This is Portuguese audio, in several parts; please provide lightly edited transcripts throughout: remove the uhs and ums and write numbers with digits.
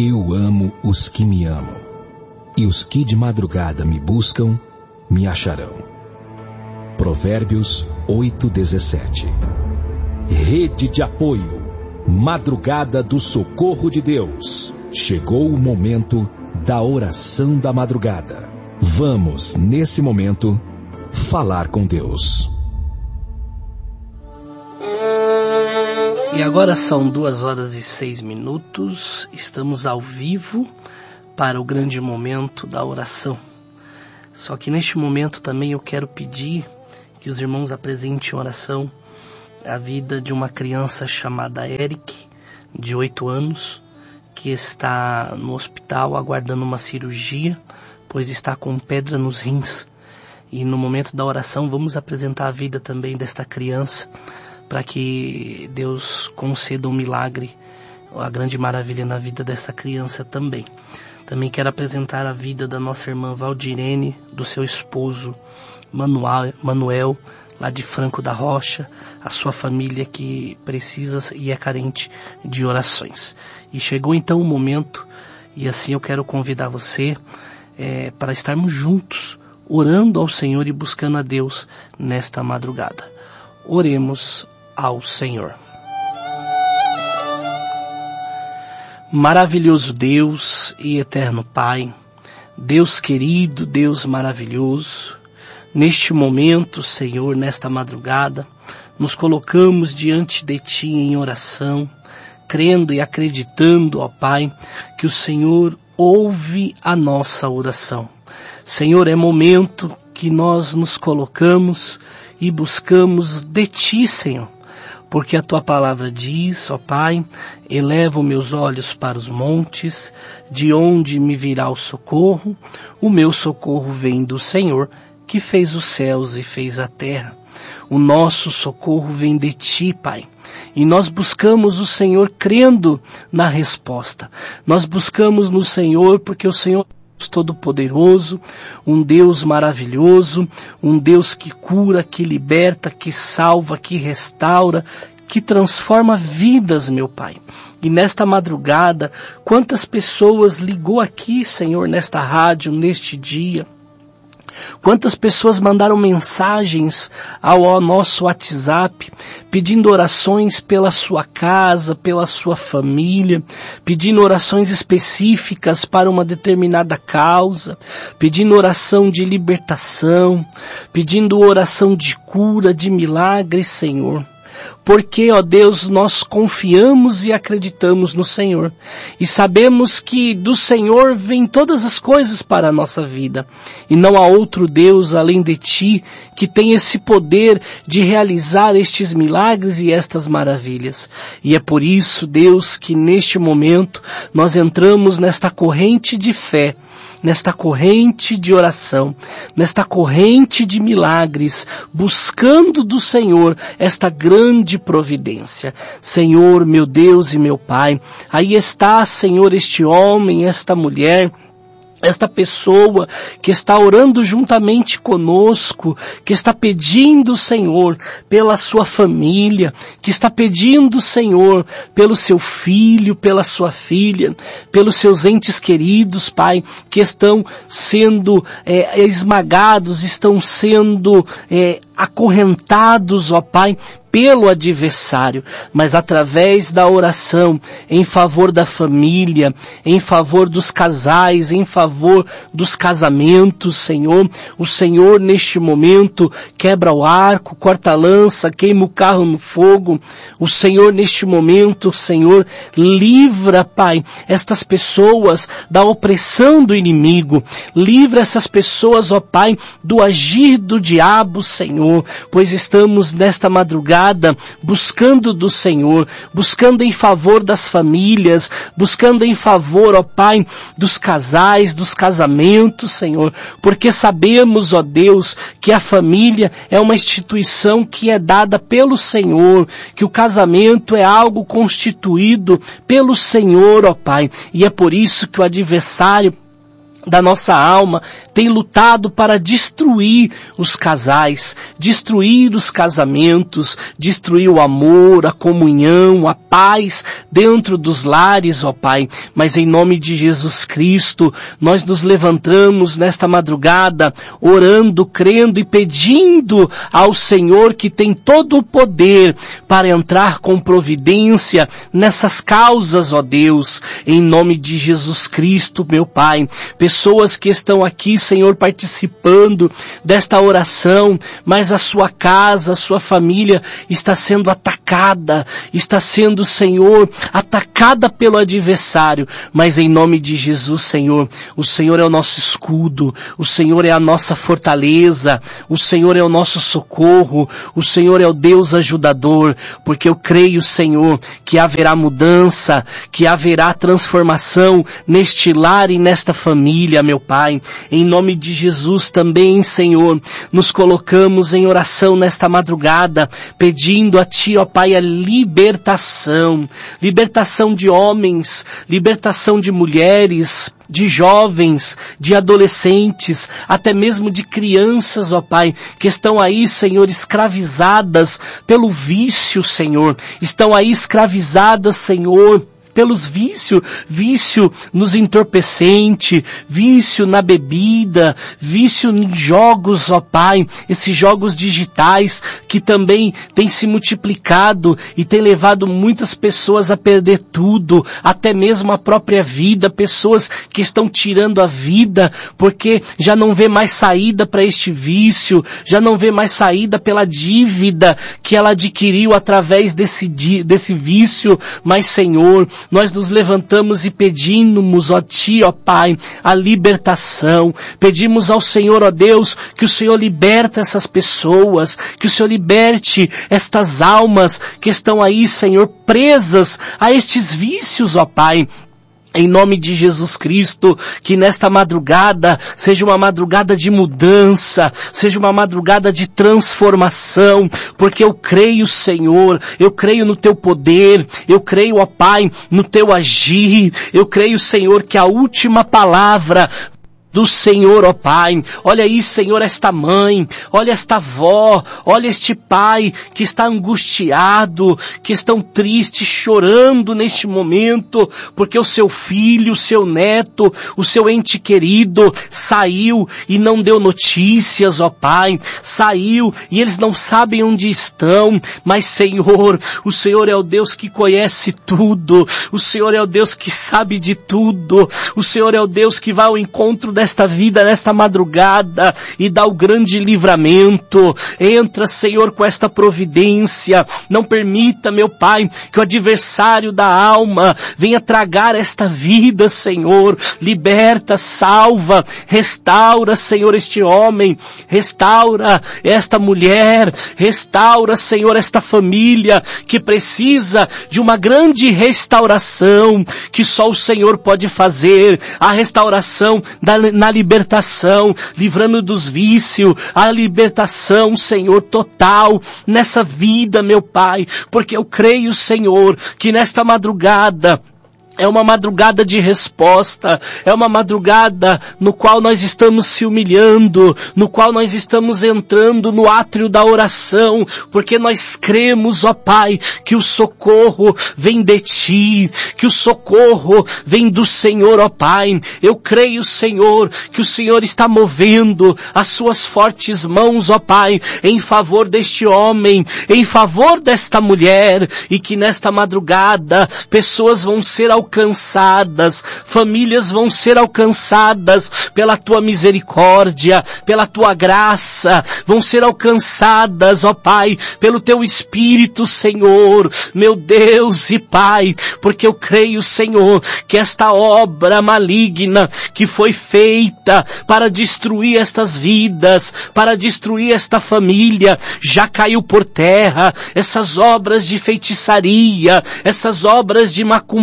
Eu amo os que me amam, e os que de madrugada me buscam, me acharão. Provérbios 8:17. Rede de apoio, madrugada do socorro de Deus. Chegou o momento da oração da madrugada. Vamos, nesse momento, falar com Deus. E agora são 2h06. Estamos ao vivo para o grande momento da oração. Só que neste momento também eu quero pedir que os irmãos apresentem oração a vida de uma criança chamada Eric, de 8 anos, que está no hospital aguardando uma cirurgia, pois está com pedra nos rins. E no momento da oração vamos apresentar a vida também desta criança, para que Deus conceda um milagre, a grande maravilha na vida dessa criança também. Também quero apresentar a vida da nossa irmã Valdirene, do seu esposo Manuel, lá de Franco da Rocha, a sua família que precisa e é carente de orações. E chegou então o momento, e assim eu quero convidar você para estarmos juntos, orando ao Senhor e buscando a Deus nesta madrugada. Oremos ao Senhor. Maravilhoso Deus e eterno Pai, Deus querido, Deus maravilhoso, neste momento, Senhor, nesta madrugada, nos colocamos diante de Ti em oração, crendo e acreditando, ó Pai, que o Senhor ouve a nossa oração. Senhor, é momento que nós nos colocamos e buscamos de Ti, Senhor, porque a Tua palavra diz, ó Pai, elevo meus olhos para os montes, de onde me virá o socorro meu socorro vem do Senhor, que fez os céus e fez a terra. O nosso socorro vem de Ti, Pai. E nós buscamos o Senhor crendo na resposta. Nós buscamos no Senhor porque o Senhor é Todo-Poderoso, um Deus maravilhoso, um Deus que cura, que liberta, que salva, que restaura, que transforma vidas, meu Pai. E nesta madrugada, quantas pessoas ligou aqui, Senhor, nesta rádio, neste dia? Quantas pessoas mandaram mensagens ao nosso WhatsApp, pedindo orações pela sua casa, pela sua família, pedindo orações específicas para uma determinada causa, pedindo oração de libertação, pedindo oração de cura, de milagre, Senhor. Porque, ó Deus, nós confiamos e acreditamos no Senhor. E sabemos que do Senhor vêm todas as coisas para a nossa vida. E não há outro Deus além de Ti que tem esse poder de realizar estes milagres e estas maravilhas. E é por isso, Deus, que neste momento nós entramos nesta corrente de fé, nesta corrente de oração, nesta corrente de milagres, buscando do Senhor esta grande providência. Senhor, meu Deus e meu Pai, aí está, Senhor, este homem, esta mulher, esta pessoa que está orando juntamente conosco, que está pedindo, Senhor, pela sua família, que está pedindo, Senhor, pelo seu filho, pela sua filha, pelos seus entes queridos, Pai, que estão sendo esmagados, estão sendo acorrentados, ó Pai, pelo adversário, mas através da oração em favor da família, em favor dos casais, em favor dos casamentos, Senhor, o Senhor neste momento quebra o arco, corta a lança, queima o carro no fogo, o Senhor neste momento, Senhor, livra, Pai, estas pessoas da opressão do inimigo, livra essas pessoas, ó Pai, do agir do diabo, Senhor, pois estamos nesta madrugada buscando do Senhor, buscando em favor das famílias, buscando em favor, ó Pai, dos casais, dos casamentos, Senhor, porque sabemos, ó Deus, que a família é uma instituição que é dada pelo Senhor, que o casamento é algo constituído pelo Senhor, ó Pai, e é por isso que o adversário da nossa alma tem lutado para destruir os casais, destruir os casamentos, destruir o amor, a comunhão, a paz dentro dos lares, ó Pai. Mas em nome de Jesus Cristo, nós nos levantamos nesta madrugada, orando, crendo e pedindo ao Senhor que tem todo o poder para entrar com providência nessas causas, ó Deus, em nome de Jesus Cristo, meu Pai. Pessoas que estão aqui, Senhor, participando desta oração, mas a sua casa, a sua família está sendo atacada, está sendo, Senhor, atacada pelo adversário, mas em nome de Jesus, Senhor, o Senhor é o nosso escudo, o Senhor é a nossa fortaleza, o Senhor é o nosso socorro, o Senhor é o Deus ajudador, porque eu creio, Senhor, que haverá mudança, que haverá transformação neste lar e nesta família, meu Pai. Em nome de Jesus também, Senhor, nos colocamos em oração nesta madrugada, pedindo a Ti, ó Pai, a libertação de homens, libertação de mulheres, de jovens, de adolescentes, até mesmo de crianças, ó Pai, que estão aí, Senhor, escravizadas pelo vício, Senhor, estão aí escravizadas, Senhor, pelos vício nos entorpecente, vício na bebida, vício em jogos, ó Pai, esses jogos digitais que também têm se multiplicado e têm levado muitas pessoas a perder tudo, até mesmo a própria vida, pessoas que estão tirando a vida porque já não vê mais saída para este vício, já não vê mais saída pela dívida que ela adquiriu através desse vício, mas Senhor, nós nos levantamos e pedimos, ó Ti, ó Pai, a libertação. Pedimos ao Senhor, ó Deus, que o Senhor liberte essas pessoas, que o Senhor liberte estas almas que estão aí, Senhor, presas a estes vícios, ó Pai. Em nome de Jesus Cristo, que nesta madrugada seja uma madrugada de mudança, seja uma madrugada de transformação, porque eu creio, Senhor, eu creio no Teu poder, eu creio, ó Pai, no Teu agir, eu creio, Senhor, que a última palavra do Senhor, ó Pai. Olha aí, Senhor, esta mãe, olha esta avó, olha este pai que está angustiado, que estão tristes, chorando neste momento, porque o seu filho, o seu neto, o seu ente querido saiu e não deu notícias, ó Pai, saiu e eles não sabem onde estão, mas Senhor, o Senhor é o Deus que conhece tudo, o Senhor é o Deus que sabe de tudo, o Senhor é o Deus que vai ao encontro desta vida, nesta madrugada, e dá o grande livramento. Entra, Senhor, com esta providência. Não permita, meu Pai, que o adversário da alma venha tragar esta vida, Senhor. Liberta, salva, restaura, Senhor, este homem, restaura esta mulher, restaura, Senhor, esta família que precisa de uma grande restauração que só o Senhor pode fazer, a restauração na libertação, livrando dos vícios, a libertação, Senhor, total nessa vida, meu Pai, porque eu creio, Senhor, que nesta madrugada é uma madrugada de resposta, é uma madrugada no qual nós estamos se humilhando, no qual nós estamos entrando no átrio da oração, porque nós cremos, ó Pai, que o socorro vem de Ti, que o socorro vem do Senhor, ó Pai. Eu creio, Senhor, que o Senhor está movendo as Suas fortes mãos, ó Pai, em favor deste homem, em favor desta mulher, e que nesta madrugada pessoas vão ser alcançadas, famílias vão ser alcançadas pela Tua misericórdia, pela Tua graça, vão ser alcançadas, ó Pai, pelo Teu Espírito, Senhor, meu Deus e Pai, porque eu creio, Senhor, que esta obra maligna que foi feita para destruir estas vidas, para destruir esta família, já caiu por terra. Essas obras de feitiçaria, essas obras de macumbaria,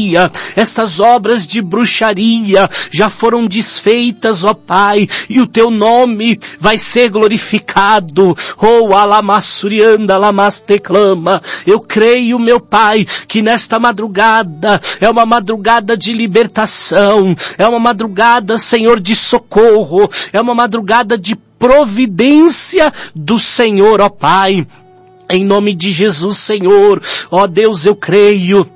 feitiçaria, estas obras de bruxaria já foram desfeitas, ó Pai, e o teu nome vai ser glorificado. Oh, alamassurianda, alamasteclama. Eu creio, meu Pai, que nesta madrugada é uma madrugada de libertação, é uma madrugada, Senhor, de socorro, é uma madrugada de providência do Senhor, ó Pai. Em nome de Jesus, Senhor, ó Deus, eu creio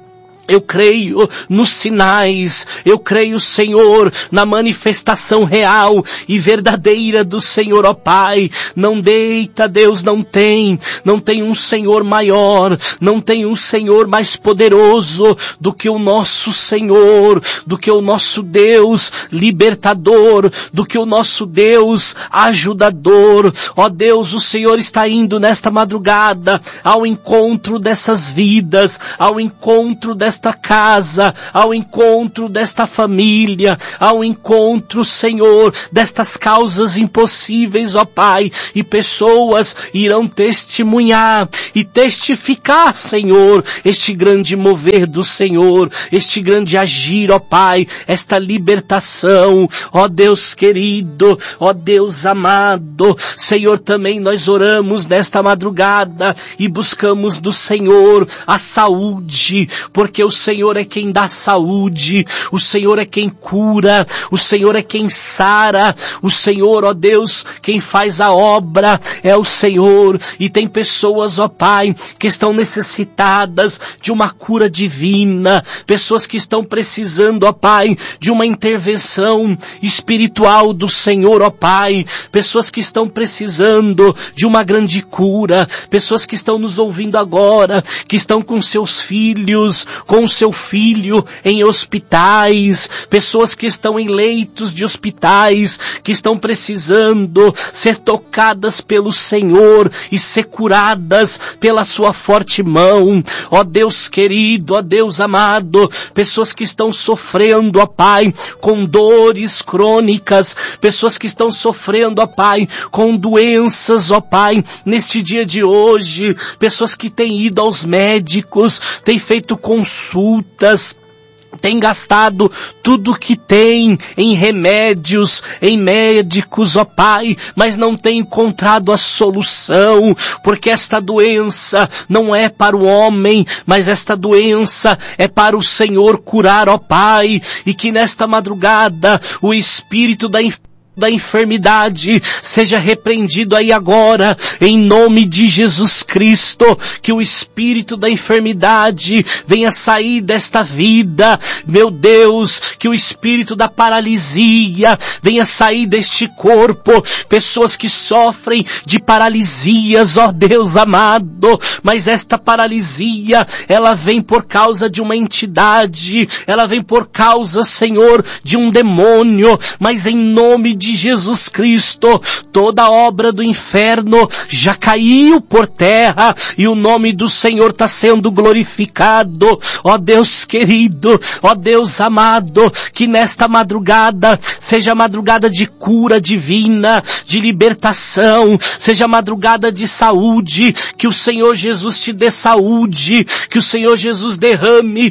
nos sinais, eu creio, Senhor, na manifestação real e verdadeira do Senhor, ó Pai. Não deita, Deus, não tem um Senhor maior, não tem um Senhor mais poderoso do que o nosso Senhor, do que o nosso Deus libertador, do que o nosso Deus ajudador. Ó Deus, o Senhor está indo nesta madrugada ao encontro dessas vidas, ao encontro desta casa, ao encontro desta família, ao encontro, Senhor, destas causas impossíveis, ó Pai, e pessoas irão testemunhar e testificar, Senhor, este grande mover do Senhor, este grande agir, ó Pai, esta libertação, ó Deus querido, ó Deus amado. Senhor, também nós oramos nesta madrugada e buscamos do Senhor a saúde, porque o Senhor é quem dá saúde, o Senhor é quem cura, o Senhor é quem sara, o Senhor, ó Deus, quem faz a obra é o Senhor. E tem pessoas, ó Pai, que estão necessitadas de uma cura divina, pessoas que estão precisando, ó Pai, de uma intervenção espiritual do Senhor, ó Pai, pessoas que estão precisando de uma grande cura, pessoas que estão nos ouvindo agora, que estão com seus filhos, com o seu filho em hospitais, pessoas que estão em leitos de hospitais, que estão precisando ser tocadas pelo Senhor e ser curadas pela sua forte mão. Ó Deus querido, ó Deus amado, pessoas que estão sofrendo, ó Pai, com dores crônicas, pessoas que estão sofrendo, ó Pai, com doenças, ó Pai, neste dia de hoje, pessoas que têm ido aos médicos, têm feito consultas, tem gastado tudo que tem em remédios, em médicos, ó Pai, mas não tem encontrado a solução, porque esta doença não é para o homem, mas esta doença é para o Senhor curar, ó Pai, e que nesta madrugada o espírito da enfermidade seja repreendido aí agora, em nome de Jesus Cristo, que o espírito da enfermidade venha sair desta vida, meu Deus, que o espírito da paralisia venha sair deste corpo, pessoas que sofrem de paralisias, ó Deus amado, mas esta paralisia, ela vem por causa de uma entidade, ela vem por causa, Senhor, de um demônio, mas em nome de Jesus Cristo, toda obra do inferno já caiu por terra e o nome do Senhor está sendo glorificado. Ó Deus querido, ó Deus amado, que nesta madrugada seja madrugada de cura divina, de libertação, seja madrugada de saúde, que o Senhor Jesus te dê saúde, que o Senhor Jesus derrame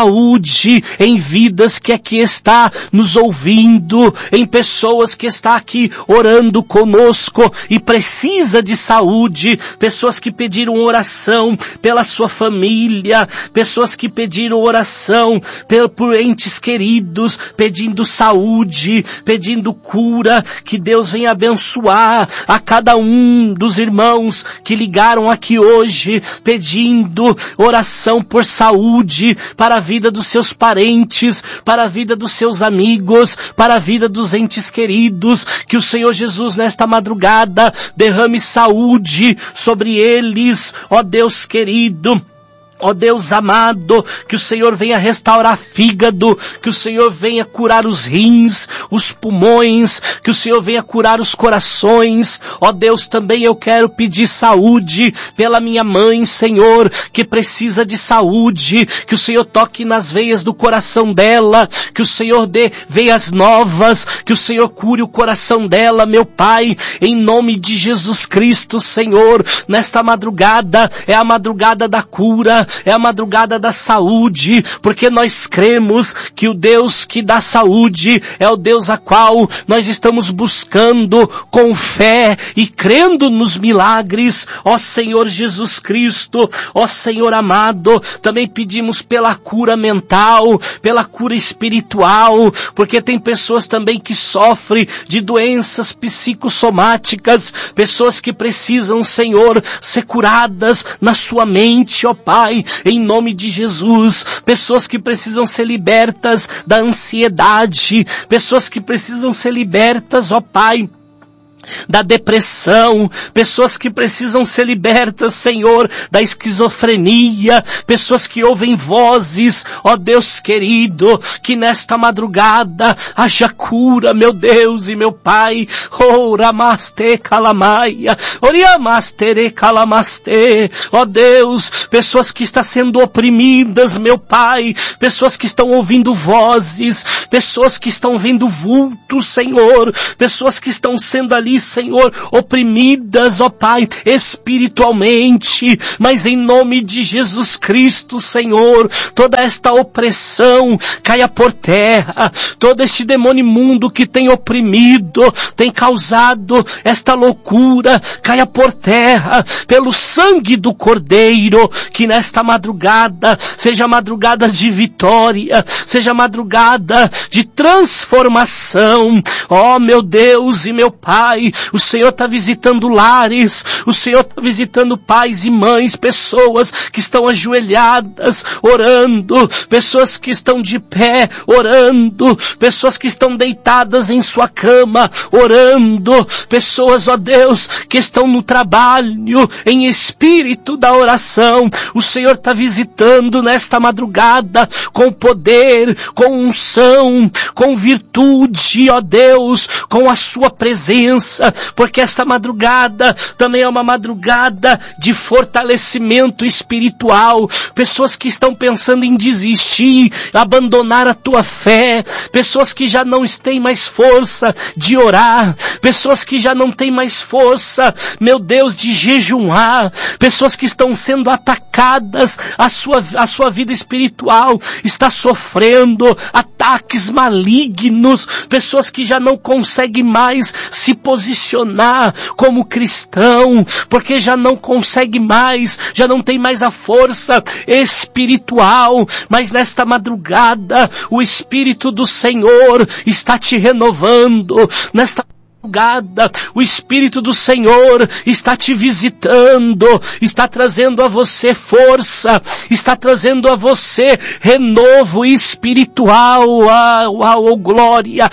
saúde em vidas que aqui está nos ouvindo, em pessoas que está aqui orando conosco e precisa de saúde, pessoas que pediram oração pela sua família, pessoas que pediram oração por entes queridos, pedindo saúde, pedindo cura, que Deus venha abençoar a cada um dos irmãos que ligaram aqui hoje, pedindo oração por saúde, para a vida dos seus parentes, para a vida dos seus amigos, para a vida dos entes queridos, que o Senhor Jesus nesta madrugada derrame saúde sobre eles, ó Deus querido. Ó Deus amado, que o Senhor venha restaurar fígado, que o Senhor venha curar os rins, os pulmões, que o Senhor venha curar os corações. Ó Deus, também eu quero pedir saúde pela minha mãe, Senhor, que precisa de saúde, que o Senhor toque nas veias do coração dela, que o Senhor dê veias novas, que o Senhor cure o coração dela, meu Pai, em nome de Jesus Cristo, Senhor. Nesta madrugada é a madrugada da cura, é a madrugada da saúde, porque nós cremos que o Deus que dá saúde é o Deus a qual nós estamos buscando com fé e crendo nos milagres, ó Senhor Jesus Cristo, ó Senhor amado. Também pedimos pela cura mental, pela cura espiritual, porque tem pessoas também que sofrem de doenças psicossomáticas, pessoas que precisam, Senhor, ser curadas na sua mente, ó Pai, em nome de Jesus, pessoas que precisam ser libertas da ansiedade, pessoas que precisam ser libertas, ó Pai, da depressão, pessoas que precisam ser libertas, Senhor, da esquizofrenia, pessoas que ouvem vozes, ó Deus querido, que nesta madrugada haja cura, meu Deus e meu Pai. Oh, Ramaste Kalamaia, Oriamastere Kalamaste, ó Deus, pessoas que estão sendo oprimidas, meu Pai, pessoas que estão ouvindo vozes, pessoas que estão vendo vultos, Senhor, pessoas que estão sendo ali, Senhor, oprimidas, ó Pai, espiritualmente, mas em nome de Jesus Cristo, Senhor, toda esta opressão caia por terra, todo este demônio imundo que tem oprimido, tem causado esta loucura, caia por terra, pelo sangue do Cordeiro, que nesta madrugada seja madrugada de vitória, seja madrugada de transformação, ó meu Deus e meu Pai. O Senhor está visitando lares, o Senhor está visitando pais e mães, pessoas que estão ajoelhadas, orando, pessoas que estão de pé, orando, pessoas que estão deitadas em sua cama, orando, pessoas, ó Deus, que estão no trabalho, em espírito da oração. O Senhor está visitando nesta madrugada, com poder, com unção, com virtude, ó Deus, com a sua presença, porque esta madrugada também é uma madrugada de fortalecimento espiritual. Pessoas que estão pensando em desistir, abandonar a tua fé, pessoas que já não têm mais força de orar, pessoas que já não têm mais força, meu Deus, de jejuar, pessoas que estão sendo atacadas, a sua vida espiritual está sofrendo ataques malignos, pessoas que já não conseguem mais se posicionar como cristão, porque já não consegue mais, já não tem mais a força espiritual, mas nesta madrugada o Espírito do Senhor está te renovando, nesta madrugada, o Espírito do Senhor está te visitando, está trazendo a você força, está trazendo a você renovo espiritual, glória,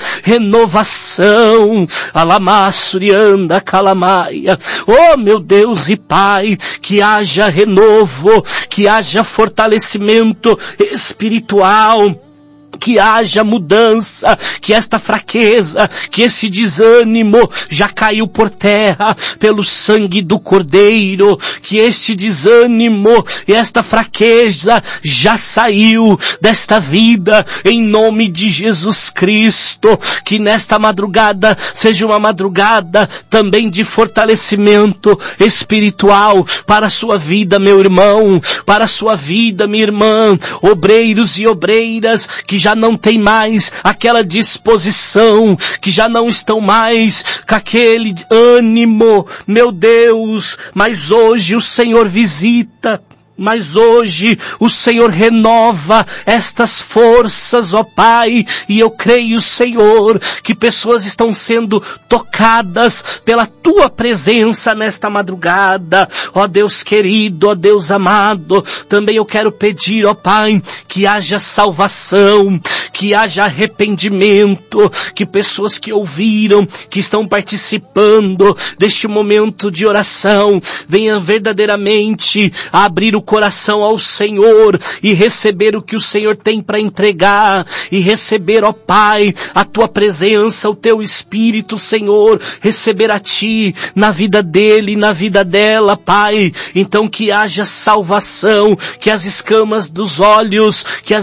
renovação, alamassurianda calamaia, oh meu Deus e Pai, que haja renovo, que haja fortalecimento espiritual, que haja mudança, que esta fraqueza, que esse desânimo já caiu por terra pelo sangue do Cordeiro, que este desânimo e esta fraqueza já saiu desta vida em nome de Jesus Cristo, que nesta madrugada seja uma madrugada também de fortalecimento espiritual para a sua vida, meu irmão, para a sua vida, minha irmã, obreiros e obreiras que já não tem mais aquela disposição, que já não estão mais com aquele ânimo, meu Deus, mas hoje o Senhor visita, mas hoje o Senhor renova estas forças, ó Pai, e eu creio, Senhor, que pessoas estão sendo tocadas pela Tua presença nesta madrugada, ó Deus querido, ó Deus amado. Também eu quero pedir, ó Pai, que haja salvação, que haja arrependimento, que pessoas que ouviram, que estão participando deste momento de oração, venham verdadeiramente a abrir o coração ao Senhor e receber o que o Senhor tem para entregar e receber, ó Pai, a Tua presença, o Teu Espírito, Senhor, receber a Ti na vida dele, na vida dela, Pai. Então que haja salvação, que as escamas dos olhos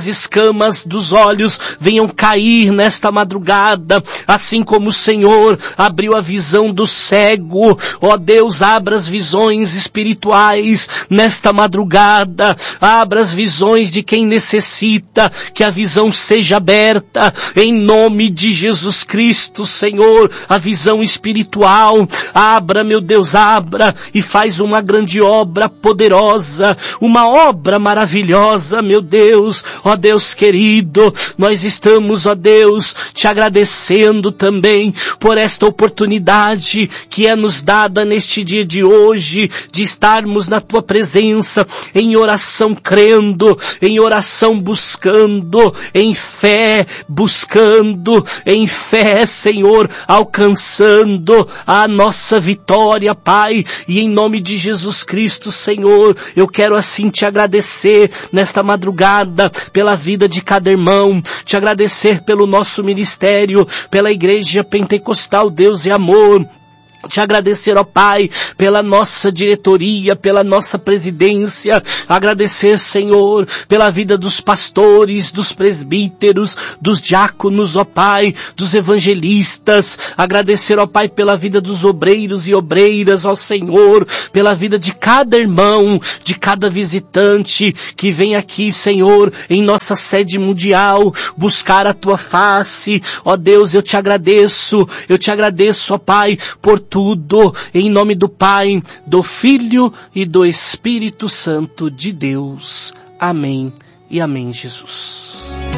venham cair nesta madrugada, assim como o Senhor abriu a visão do cego, ó Deus, abra as visões espirituais nesta madrugada, madrugada, abra as visões de quem necessita, que a visão seja aberta, em nome de Jesus Cristo, Senhor, a visão espiritual, abra, meu Deus, abra, e faz uma grande obra poderosa, uma obra maravilhosa, meu Deus, ó Deus querido, nós estamos, ó Deus, te agradecendo também por esta oportunidade que é nos dada neste dia de hoje, de estarmos na tua presença, em oração crendo, em oração buscando, em fé buscando, em fé, Senhor, alcançando a nossa vitória, Pai, e em nome de Jesus Cristo, Senhor, eu quero assim te agradecer nesta madrugada pela vida de cada irmão, te agradecer pelo nosso ministério, pela Igreja Pentecostal Deus e Amor, te agradecer, ó Pai, pela nossa diretoria, pela nossa presidência, agradecer, Senhor, pela vida dos pastores, dos presbíteros, dos diáconos, ó Pai, dos evangelistas, agradecer, ó Pai, pela vida dos obreiros e obreiras, ó Senhor, pela vida de cada irmão, de cada visitante que vem aqui, Senhor, em nossa sede mundial, buscar a tua face, ó Deus, eu te agradeço, ó Pai, por tudo, em nome do Pai, do Filho e do Espírito Santo de Deus. Amém e amém, Jesus.